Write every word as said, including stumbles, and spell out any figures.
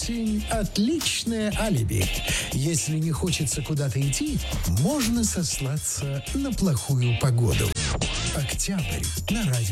Осень – отличное алиби. Если не хочется куда-то идти, можно сослаться на плохую погоду. Октябрь на радио.